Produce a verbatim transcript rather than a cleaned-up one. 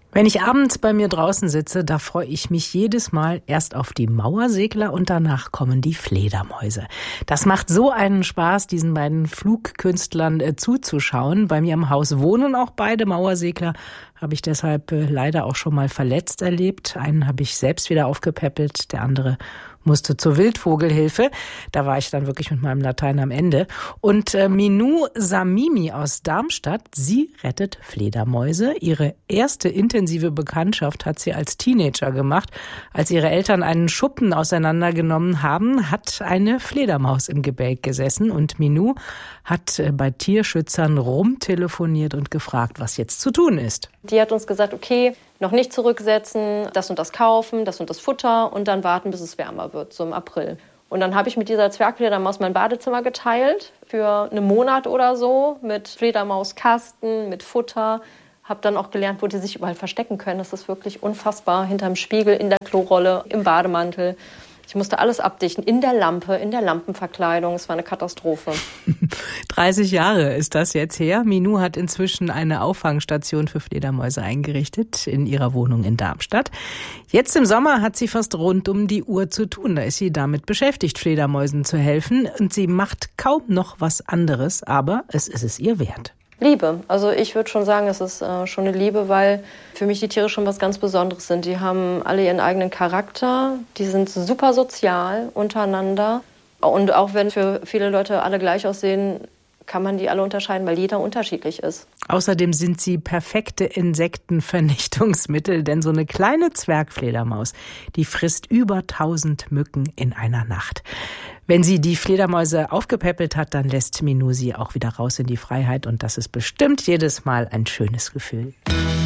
Wenn ich abends bei mir draußen sitze, da freue ich mich jedes Mal erst auf die Mauersegler und danach kommen die Fledermäuse. Das macht so einen Spaß, diesen beiden Flugkünstlern äh, zuzuschauen. Bei mir im Haus wohnen auch beide Mauersegler, habe ich deshalb äh, leider auch schon mal verletzt erlebt. Einen habe ich selbst wieder aufgepäppelt, der andere musste zur Wildvogelhilfe. Da war ich dann wirklich mit meinem Latein am Ende. Und äh, Minou Samimi aus Darmstadt, sie rettet Fledermäuse. Ihre erste intensive Bekanntschaft hat sie als Teenager gemacht. Als ihre Eltern einen Schuppen auseinandergenommen haben, hat eine Fledermaus im Gebälk gesessen. Und Minou hat äh, bei Tierschützern rumtelefoniert und gefragt, was jetzt zu tun ist. Die hat uns gesagt, okay, noch nicht zurücksetzen, das und das kaufen, das und das Futter und dann warten, bis es wärmer wird, so im April. Und dann habe ich mit dieser Zwergfledermaus mein Badezimmer geteilt für einen Monat oder so mit Fledermauskasten, mit Futter. Habe dann auch gelernt, wo die sich überall verstecken können. Das ist wirklich unfassbar. Hinterm Spiegel, in der Klorolle, im Bademantel. Ich musste alles abdichten, in der Lampe, in der Lampenverkleidung. Es war eine Katastrophe. dreißig Jahre ist das jetzt her. Minou hat inzwischen eine Auffangstation für Fledermäuse eingerichtet in ihrer Wohnung in Darmstadt. Jetzt im Sommer hat sie fast rund um die Uhr zu tun. Da ist sie damit beschäftigt, Fledermäusen zu helfen. Und sie macht kaum noch was anderes, aber es ist es ihr wert. Liebe. Also ich würde schon sagen, es ist äh, schon eine Liebe, weil für mich die Tiere schon was ganz Besonderes sind. Die haben alle ihren eigenen Charakter, die sind super sozial untereinander. Und auch wenn für viele Leute alle gleich aussehen, kann man die alle unterscheiden, weil jeder unterschiedlich ist. Außerdem sind sie perfekte Insektenvernichtungsmittel, denn so eine kleine Zwergfledermaus, die frisst über tausend Mücken in einer Nacht. Wenn sie die Fledermäuse aufgepäppelt hat, dann lässt Minou sie auch wieder raus in die Freiheit und das ist bestimmt jedes Mal ein schönes Gefühl.